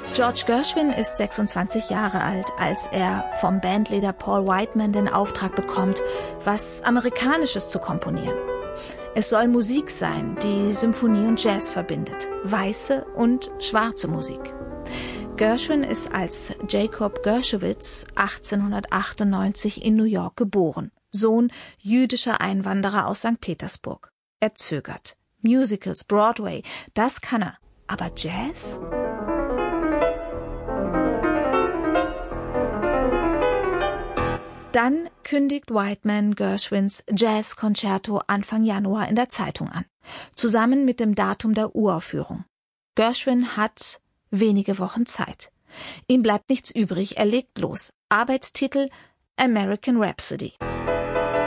George Gershwin ist 26 Jahre alt, als er vom Bandleader Paul Whiteman den Auftrag bekommt, was Amerikanisches zu komponieren. Es soll Musik sein, die Symphonie und Jazz verbindet, weiße und schwarze Musik. Gershwin ist als Jacob Gershowitz 1898 in New York geboren, Sohn jüdischer Einwanderer aus St. Petersburg. Er zögert. Musicals, Broadway, das kann er. Aber Jazz? Dann kündigt Whiteman Gershwins Jazz-Konzerto Anfang Januar in der Zeitung an, zusammen mit dem Datum der Uraufführung. Gershwin hat wenige Wochen Zeit. Ihm bleibt nichts übrig, er legt los. Arbeitstitel American Rhapsody.